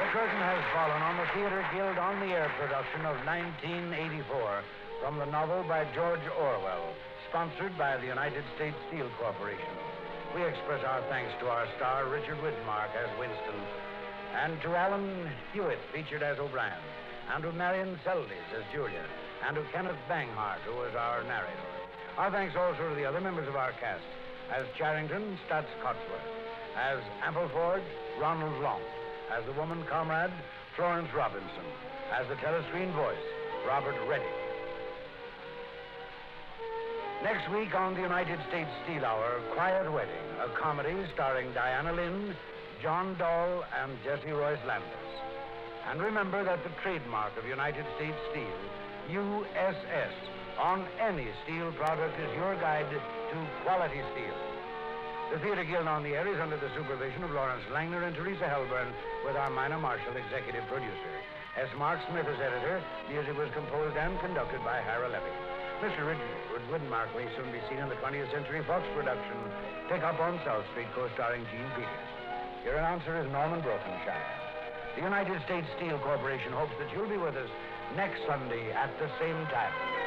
curtain has fallen on the Theater Guild on the Air production of 1984 from the novel by George Orwell, sponsored by the United States Steel Corporation. We express our thanks to our star, Richard Widmark, as Winston, and to Alan Hewitt, featured as O'Brien, and to Marion Seldes as Julia, and to Kenneth Banghart, who was our narrator. Our thanks also to the other members of our cast, as Charrington, Stutz Cotsworth, as Ampleford, Ronald Long, as the woman comrade, Florence Robinson, as the telescreen voice, Robert Reddy. Next week on the United States Steel Hour, Quiet Wedding, a comedy starring Diana Lynn, John Dahl, and Jesse Royce Landis. And remember that the trademark of United States Steel, USS, on any steel product is your guide to quality steel. The Theater Guild on the Air is under the supervision of Lawrence Langner and Teresa Helburn, with our Minor Marshall executive producer. S. Mark Smith is editor. Music was composed and conducted by Hara Levy. Mr. Richard Widmark may soon be seen in the 20th Century Fox production, Pick Up on South Street, co-starring Gene Peters. Your announcer is Norman Brokenshire. The United States Steel Corporation hopes that you'll be with us next Sunday at the same time.